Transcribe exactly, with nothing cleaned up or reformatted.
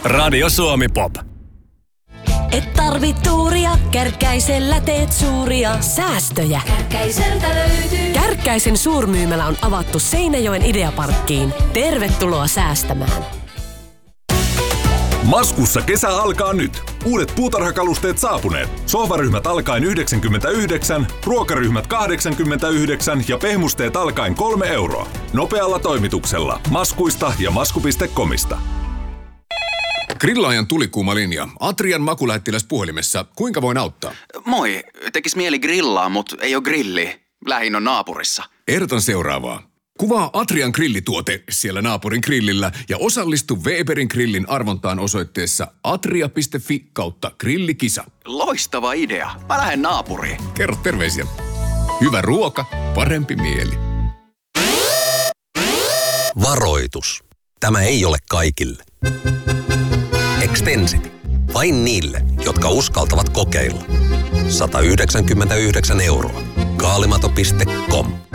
Radio Suomi Pop. Et tarvit tuuria, Kärkkäisellä teet suuria säästöjä. Kärkkäiseltä löytyy. Kärkkäisen suurmyymälä on avattu Seinäjoen Ideaparkkiin. Tervetuloa säästämään. Maskussa kesä alkaa nyt. Uudet puutarhakalusteet saapuneet. Sohvaryhmät alkaen yhdeksänkymmentäyhdeksän, ruokaryhmät kahdeksankymmentäyhdeksän ja pehmusteet alkaen kolme euroa. Nopealla toimituksella. Maskuista ja masku piste comista. Grillaajan tulikuuma linja. Atrian makulähettiläs puhelimessa. Kuinka voin auttaa? Moi. Tekis mieli grillaa, mut ei oo grilli. Lähin on naapurissa. Ehdotan seuraavaa. Kuvaa Atrian grillituote siellä naapurin grillillä ja osallistu Weberin grillin arvontaan osoitteessa atria piste fi kautta grillikisa. Loistava idea. Mä lähden naapuriin. Kerro terveisiä. Hyvä ruoka, parempi mieli. Varoitus. Tämä ei ole kaikille. Extensity. Vain niille, jotka uskaltavat kokeilla. sata yhdeksänkymmentäyhdeksän euroa. Kaalimato piste com